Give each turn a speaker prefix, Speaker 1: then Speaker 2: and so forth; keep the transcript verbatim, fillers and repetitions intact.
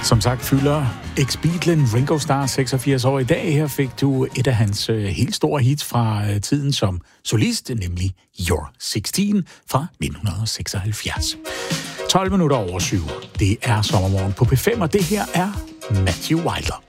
Speaker 1: Som sagt fylder eks-Beatlen Ringo Starr seksogfirs år i dag. Her fik du et af hans øh, helt store hits fra øh, tiden som solist, nemlig You're seksten fra nitten seksoghalvfjerds. tolv minutter over syv. Det er sommermorgen på P fem, og det her er Matthew Wilder.